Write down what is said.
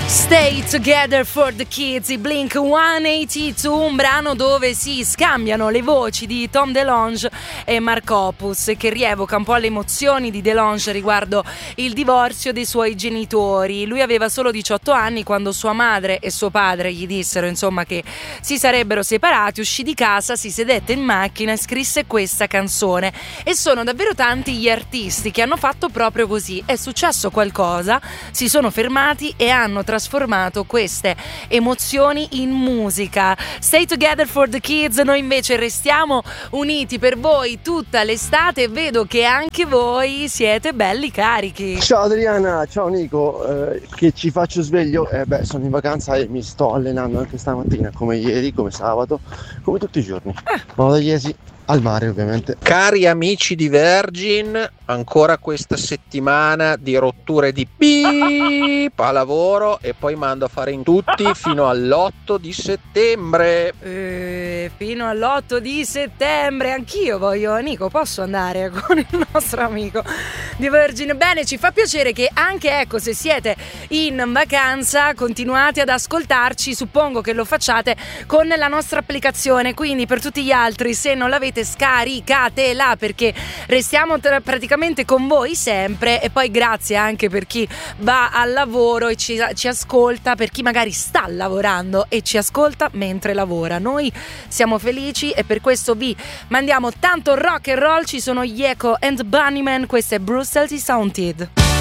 Stay Together for the Kids, i Blink-182, un brano dove si scambiano le voci di Tom DeLonge e Mark Hoppus, che rievoca un po' le emozioni di DeLonge riguardo il divorzio dei suoi genitori. Lui aveva solo 18 anni quando sua madre e suo padre gli dissero insomma che si sarebbero separati, uscì di casa, si sedette in macchina e scrisse questa canzone. E sono davvero tanti gli artisti che hanno fatto proprio così. È successo qualcosa, si sono fermati e hanno trasformato queste emozioni in musica. Stay Together for the Kids, noi invece restiamo uniti per voi tutta l'estate e vedo che anche voi siete belli carichi. Ciao Adriana, ciao Nico, che ci faccio sveglio? Sono in vacanza e mi sto allenando anche stamattina, come ieri, come sabato, come tutti i giorni. Vado da Iesi al mare, ovviamente. Cari amici di Virgin, ancora questa settimana di rotture di pip a lavoro e poi mando a fare in tutti fino all'8 di settembre. Fino all'8 di settembre anch'io voglio, Nico, posso andare con il nostro amico di Virgin? Bene, ci fa piacere che anche, ecco, se siete in vacanza continuate ad ascoltarci, suppongo che lo facciate con la nostra applicazione, quindi per tutti gli altri, se non l'avete, scaricatela, perché restiamo praticamente con voi sempre. E poi grazie anche per chi va al lavoro e ci ascolta, per chi magari sta lavorando e ci ascolta mentre lavora. Noi siamo felici e per questo vi mandiamo tanto rock and roll. Ci sono gli Echo and Bunnymen, questo è Brutality Sounded.